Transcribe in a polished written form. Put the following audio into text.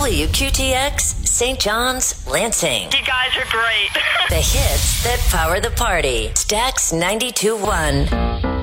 WQTX, St. John's, Lansing. You guys are great. The hits that power the party. Stax 92.1.